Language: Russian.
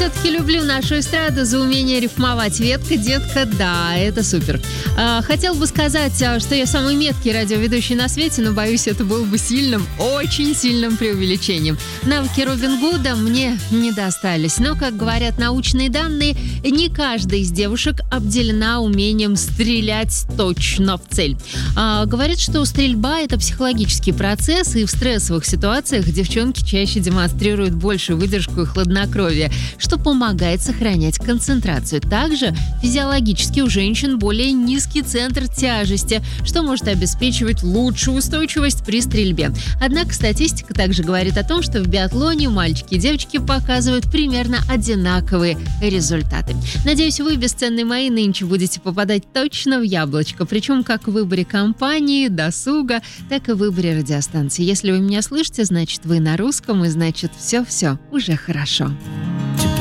все-таки люблю нашу эстраду за умение рифмовать. Ветка, детка, да, это супер. Хотел бы сказать, что я самый меткий радиоведущий на свете, но, боюсь, это было бы сильным, очень сильным преувеличением. Навыки Робин Гуда мне не достались. Но, как говорят научные данные, не каждая из девушек обделена умением стрелять точно в цель. Говорят, что стрельба – это психологический процесс, и в стрессовых ситуациях девчонки чаще демонстрируют большую выдержку и хладнокровие, что помогает сохранять концентрацию. Также физиологически у женщин более низкий центр тяжести, что может обеспечивать лучшую устойчивость при стрельбе. Однако статистика также говорит о том, что в биатлоне мальчики и девочки показывают примерно одинаковые результаты. Надеюсь, вы, бесценные мои, нынче будете попадать точно в яблочко, причем как в выборе компании, досуга, так и в выборе радиостанции. Если вы меня слышите, значит, вы на русском, и значит, все уже хорошо.